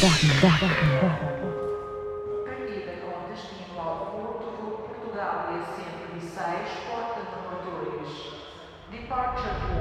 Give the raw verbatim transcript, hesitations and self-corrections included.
Partida com destino ao Porto, Portugal e a cento e seis, porta número dois. Departure